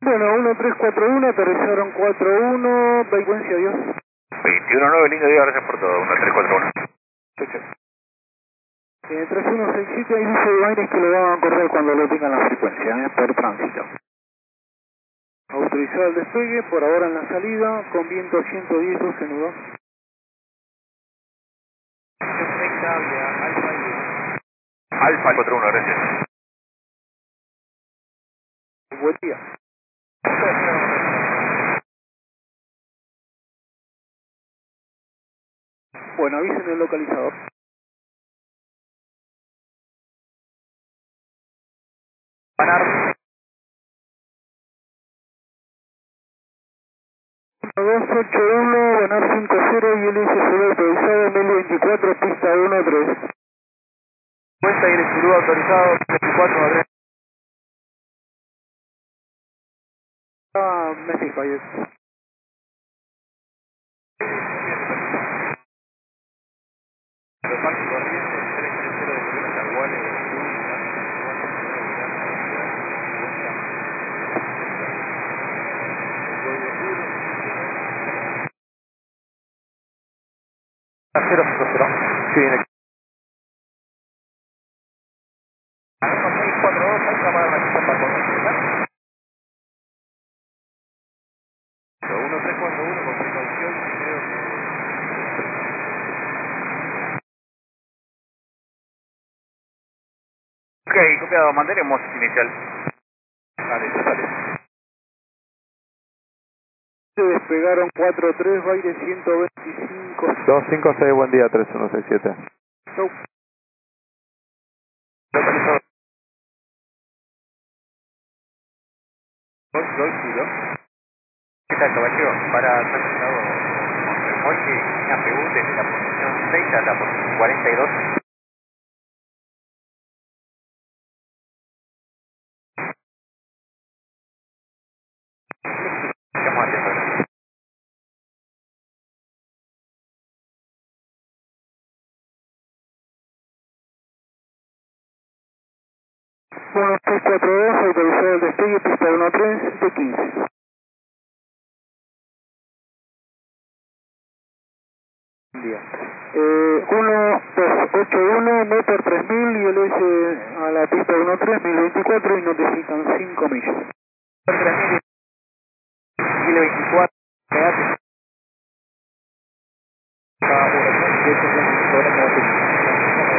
Bueno, 1341, aterrizaron 41, frecuencia, adiós. 219, lindo día, gracias por todo, 1341. Chau, chau. 3167, ahí dice Baires que lo van a correr cuando lo tengan la frecuencia, por tránsito. Autorizado el despegue, por ahora en la salida, con viento 110, 12 nudos. 30 vía Alfa y Alfa 41, gracias. Buen día. Bueno, avisen el localizador. Panar. 281, Banar 50 y el SCB autorizado, 1024, pista 13. Cuenta y el Zulu autorizado, 24 3. Ah, me fijo, ahí es. Los parques corrientes, 330 de kilómetros iguales de Zulu, 050. Sí, viene. Agarra 642, hay cámara de la pista para conocer. 1341 con precaución, creo que... Ok, copiado, mantenemos inicial. Vale, sale. Se despegaron 43, Baires 125. 256, buen día, 3167. Chau. Localizado. 2 kilos. ¿Qué tal, caballero? Para ser tratado con remolque, una PU desde la posición 6 a la posición 42. Estamos haciendo. Bueno, 342, autorizado el despegue, pista 13, de 15. Buen día. 1281, motor 3000 y el S a la pista 13, 1024 y notifican 5 millas. 3000, Chile 24, quedate.